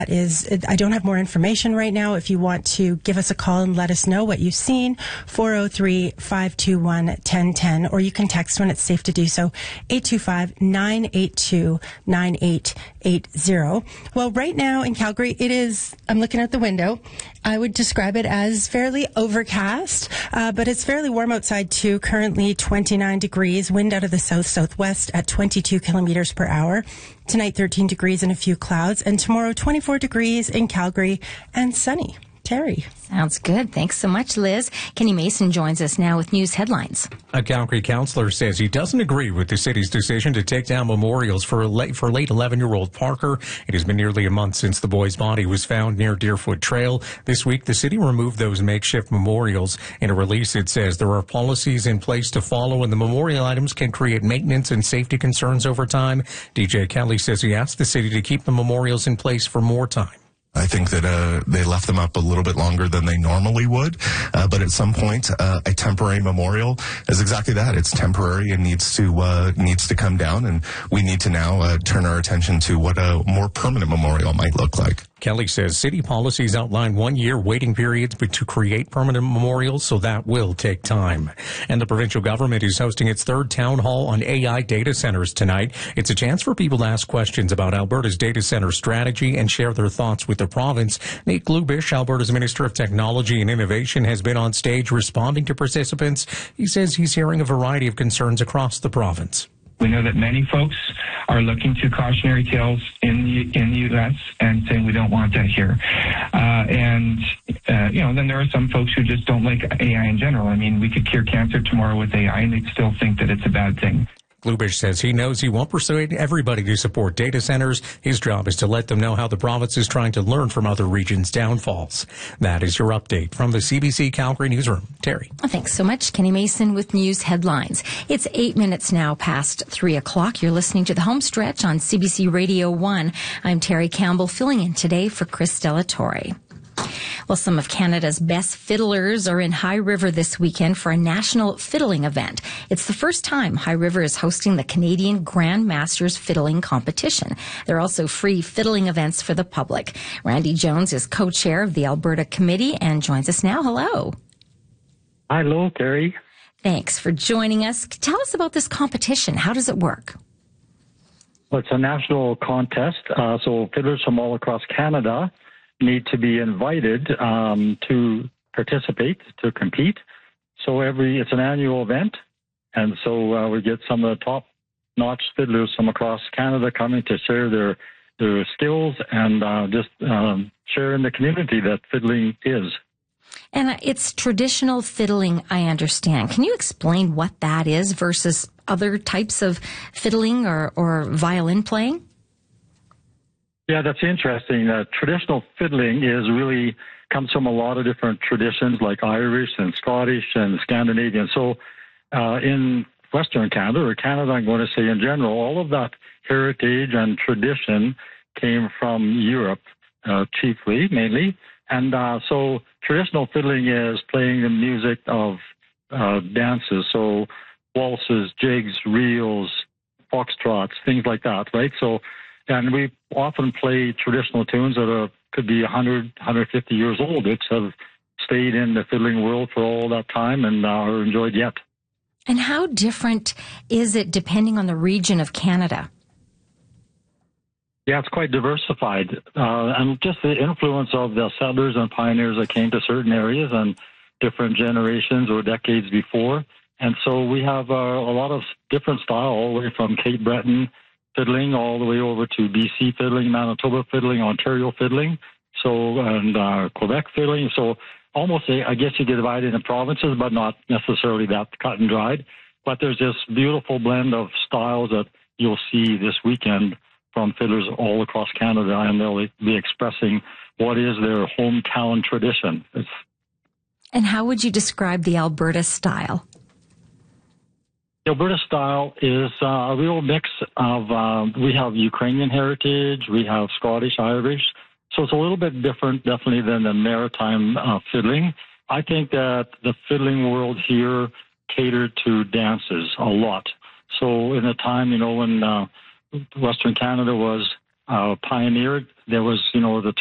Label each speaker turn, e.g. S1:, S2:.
S1: I don't have more information right now. If you want to give us a call and let us know what you've seen, 403-521-1010, or you can text when it's safe to do so, 825-982-9880. Well, right now in Calgary, I'm looking out the window. I would describe it as fairly overcast, but it's fairly warm outside too. Currently 29 degrees, wind out of the south-southwest at 22 kilometers per hour. Tonight, 13 degrees and a few clouds. And tomorrow, 24 degrees in Calgary and sunny. Terry.
S2: Sounds good. Thanks so much, Liz. Kenny Mason joins us now with news headlines.
S3: A Calgary councillor says he doesn't agree with the city's decision to take down memorials for late 11-year-old Parker. It has been nearly a month since the boy's body was found near Deerfoot Trail. This week, the city removed those makeshift memorials. In a release, it says there are policies in place to follow, and the memorial items can create maintenance and safety concerns over time. DJ Kelly says he asked the city to keep the memorials in place for more time.
S4: I think that they left them up a little bit longer than they normally would, but at some point, a temporary memorial is exactly that. It's temporary and needs to come down, and we need to now turn our attention to what a more permanent memorial might look like.
S3: Kelly says city policies outline 1-year waiting periods to create permanent memorials, so that will take time. And the provincial government is hosting its third town hall on AI data centers tonight. It's a chance for people to ask questions about Alberta's data center strategy and share their thoughts with the province. Nate Glubish, Alberta's Minister of Technology and Innovation, has been on stage responding to participants. He says he's hearing a variety of concerns across the province.
S5: We know that many folks are looking to cautionary tales in the U.S. and saying we don't want that here. Then there are some folks who just don't like AI in general. I mean, we could cure cancer tomorrow with AI, and they'd still think that it's a bad thing.
S3: Glubish says he knows he won't persuade everybody to support data centers. His job is to let them know how the province is trying to learn from other regions' downfalls. That is your update from the CBC Calgary Newsroom. Terry.
S2: Thanks so much, Kenny Mason with news headlines. It's 8 minutes now past 3 o'clock. You're listening to The Home Stretch on CBC Radio 1. I'm Terry Campbell, filling in today for Chris Delatorre. Well, some of Canada's best fiddlers are in High River this weekend for a national fiddling event. It's the first time High River is hosting the Canadian Grand Masters Fiddling Competition. There are also free fiddling events for the public. Randy Jones is co-chair of the Alberta Committee and joins us now. Hello.
S6: Hello, Terry.
S2: Thanks for joining us. Tell us about this competition. How does it work?
S6: Well, it's a national contest, so fiddlers from all across Canada need to be invited to participate, to compete. So it's an annual event, and so we get some of the top-notch fiddlers from across Canada coming to share their skills and just share in the community that fiddling is.
S2: And it's traditional fiddling, I understand. Can you explain what that is versus other types of fiddling or violin playing?
S6: Yeah, that's interesting. Traditional fiddling comes from a lot of different traditions like Irish and Scottish and Scandinavian. So in Western Canada, or Canada, I'm going to say in general, all of that heritage and tradition came from Europe, chiefly, mainly. And so traditional fiddling is playing the music of dances, so waltzes, jigs, reels, foxtrots, things like that, right? And we often play traditional tunes that could be 100, 150 years old, which have stayed in the fiddling world for all that time and are enjoyed yet.
S2: And how different is it depending on the region of Canada?
S6: Yeah, it's quite diversified. And just the influence of the settlers and pioneers that came to certain areas and different generations or decades before. And so we have a lot of different style, all the way from Cape Breton fiddling all the way over to BC fiddling, Manitoba fiddling, Ontario fiddling, and Quebec fiddling. So almost, I guess you could divide it in provinces, but not necessarily that cut and dried. But there's this beautiful blend of styles that you'll see this weekend from fiddlers all across Canada, and they'll be expressing what is their hometown tradition.
S2: And how would you describe the Alberta style?
S6: The Alberta style is a real mix of, we have Ukrainian heritage, we have Scottish, Irish, so it's a little bit different, definitely, than the maritime fiddling. I think that the fiddling world here catered to dances a lot. So in the time, when Western Canada was pioneered. There was, the